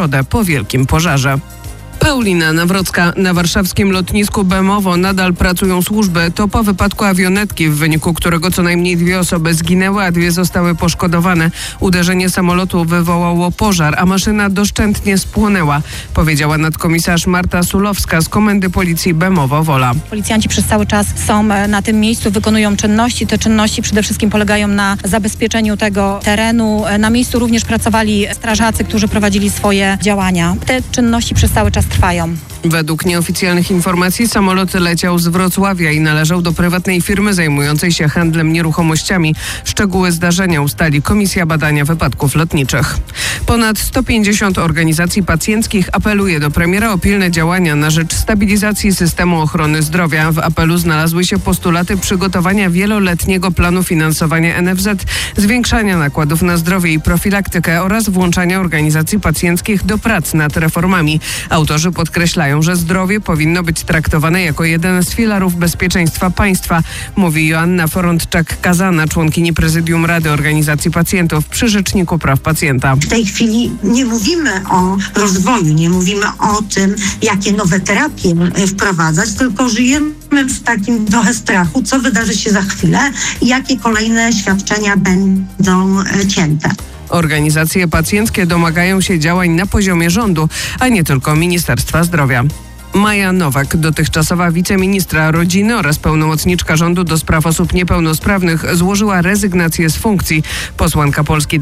środę po wielkim pożarze. Paulina Nawrocka. Na warszawskim lotnisku Bemowo nadal pracują służby. To po wypadku awionetki, w wyniku którego co najmniej 2 osoby zginęły, a 2 zostały poszkodowane. Uderzenie samolotu wywołało pożar, a maszyna doszczętnie spłonęła, powiedziała nadkomisarz Marta Sulowska z Komendy Policji Bemowo-Wola. Policjanci przez cały czas są na tym miejscu, wykonują czynności. Te czynności przede wszystkim polegają na zabezpieczeniu tego terenu. Na miejscu również pracowali strażacy, którzy prowadzili swoje działania. Te czynności przez cały czas trwają. Według nieoficjalnych informacji samolot leciał z Wrocławia i należał do prywatnej firmy zajmującej się handlem nieruchomościami. Szczegóły zdarzenia ustali Komisja Badania Wypadków Lotniczych. Ponad 150 organizacji pacjenckich apeluje do premiera o pilne działania na rzecz stabilizacji systemu ochrony zdrowia. W apelu znalazły się postulaty przygotowania wieloletniego planu finansowania NFZ, zwiększania nakładów na zdrowie i profilaktykę oraz włączania organizacji pacjenckich do prac nad reformami. Autorzy podkreślają, że zdrowie powinno być traktowane jako jeden z filarów bezpieczeństwa państwa, mówi Joanna Forątczak-Kazana, członkini Prezydium Rady Organizacji Pacjentów przy Rzeczniku Praw Pacjenta. W tej chwili nie mówimy o rozwoju, nie mówimy o tym, jakie nowe terapie wprowadzać, tylko żyjemy w takim trochę strachu, co wydarzy się za chwilę i jakie kolejne świadczenia będą cięte. Organizacje pacjenckie domagają się działań na poziomie rządu, a nie tylko Ministerstwa Zdrowia. Maja Nowak, dotychczasowa wiceministra rodziny oraz pełnomocniczka rządu do spraw osób niepełnosprawnych, złożyła rezygnację z funkcji. Posłanka Polski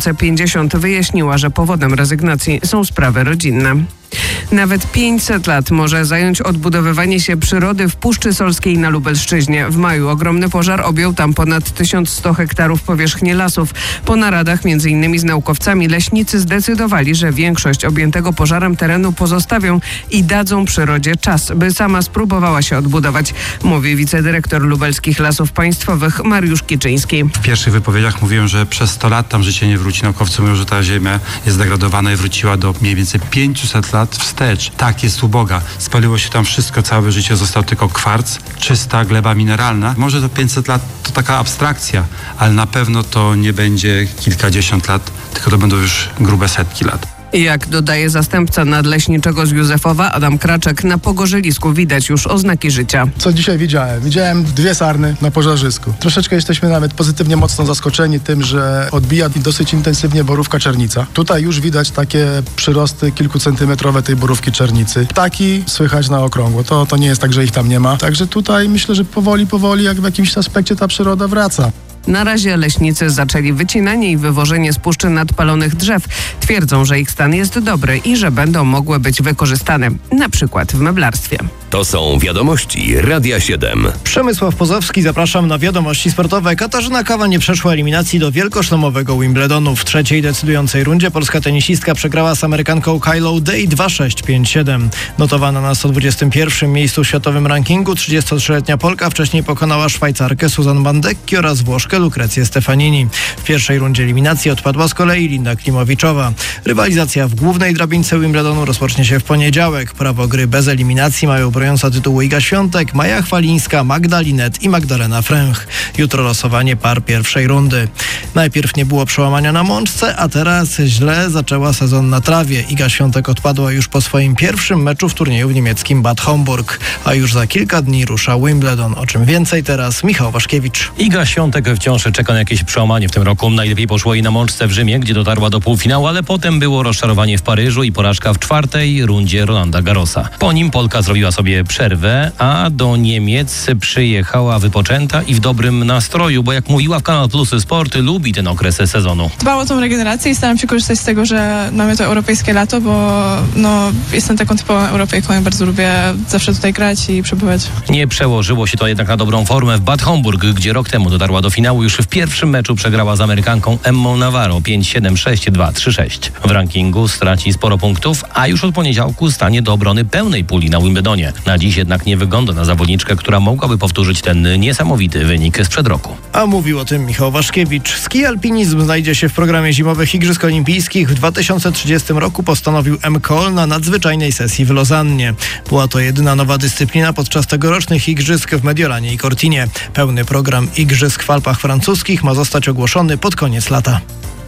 2050 wyjaśniła, że powodem rezygnacji są sprawy rodzinne. Nawet 500 lat może zająć odbudowywanie się przyrody w Puszczy Solskiej na Lubelszczyźnie. W maju ogromny pożar objął tam ponad 1100 hektarów powierzchni lasów. Po naradach m.in. z naukowcami leśnicy zdecydowali, że większość objętego pożarem terenu pozostawią i dadzą przyrodzie czas, by sama spróbowała się odbudować, mówi wicedyrektor Lubelskich Lasów Państwowych Mariusz Kiczyński. W pierwszych wypowiedziach mówiłem, że przez 100 lat tam życie nie wróci. Naukowcy mówią, że ta ziemia jest zdegradowana i wróciła do mniej więcej 500 lat wstecz. Tak, jest uboga. Spaliło się tam wszystko, całe życie został tylko kwarc, czysta gleba mineralna. Może to 500 lat to taka abstrakcja, ale na pewno to nie będzie kilkadziesiąt lat, tylko to będą już grube setki lat. Jak dodaje zastępca nadleśniczego z Józefowa Adam Kraczek, na pogorzelisku widać już oznaki życia. Co dzisiaj widziałem? Widziałem 2 sarny na pożarzysku. Troszeczkę jesteśmy nawet pozytywnie mocno zaskoczeni tym, że odbija dosyć intensywnie borówka czernica. Tutaj już widać takie przyrosty kilkucentymetrowe tej borówki czernicy. Ptaki słychać na okrągło. To nie jest tak, że ich tam nie ma. Także tutaj myślę, że powoli jak w jakimś aspekcie ta przyroda wraca. Na razie leśnicy zaczęli wycinanie i wywożenie z puszczy nadpalonych drzew. Twierdzą, że ich stan jest dobry i że będą mogły być wykorzystane, na przykład w meblarstwie. To są wiadomości Radia 7. Przemysław Pozowski, zapraszam na wiadomości sportowe. Katarzyna Kawa nie przeszła eliminacji do wielkoszlemowego Wimbledonu. W trzeciej decydującej rundzie polska tenisistka przegrała z Amerykanką Kylie Day 2-6-5-7. Notowana na 121. miejscu w światowym rankingu, 33-letnia Polka wcześniej pokonała Szwajcarkę Suzanne Bandecki oraz Włoszkę Lucrezję Stefanini. W pierwszej rundzie eliminacji odpadła z kolei Linda Klimowiczowa. Rywalizacja w głównej drabince Wimbledonu rozpocznie się w poniedziałek. Prawo gry bez eliminacji mają broniąca tytułu Iga Świątek, Maja Chwalińska, Magda Linet i Magdalena Fręch. Jutro losowanie par pierwszej rundy. Najpierw nie było przełamania na mączce, a teraz źle zaczęła sezon na trawie. Iga Świątek odpadła już po swoim pierwszym meczu w turnieju w niemieckim Bad Homburg. A już za kilka dni rusza Wimbledon. O czym więcej teraz Michał Waszkiewicz. Iga Świątek wciąż czeka na jakieś przełamanie w tym roku. Najlepiej poszło jej na mączce w Rzymie, gdzie dotarła do półfinału, ale potem było rozczarowanie w Paryżu i porażka w czwartej rundzie Rolanda Garrosa. Po nim Polka zrobiła sobie przerwę, a do Niemiec przyjechała wypoczęta i w dobrym nastroju, bo jak mówiła w Kanal Plus Sport, lubi ten okres sezonu. Dbam o tą regenerację i staram się korzystać z tego, że mamy to europejskie lato, bo jestem taką typową Europejką i bardzo lubię zawsze tutaj grać i przebywać. Nie przełożyło się to jednak na dobrą formę w Bad Homburg, gdzie rok temu dotarła do finału. Już w pierwszym meczu przegrała z Amerykanką Emmą Navarro 5-7, 6-2, 3-6. W rankingu straci sporo punktów, a już od poniedziałku stanie do obrony pełnej puli na Wimbledonie. Na dziś jednak nie wygląda na zawodniczkę, która mogłaby powtórzyć ten niesamowity wynik sprzed roku. A mówił o tym Michał Waszkiewicz. Ski alpinizm znajdzie się w programie Zimowych Igrzysk Olimpijskich. W 2030 roku postanowił MKOL na nadzwyczajnej sesji w Lozannie. Była to jedyna nowa dyscyplina podczas tegorocznych igrzysk w Mediolanie i Cortinie. Pełny program igrzysk w Alpach francuskich ma zostać ogłoszony pod koniec lata.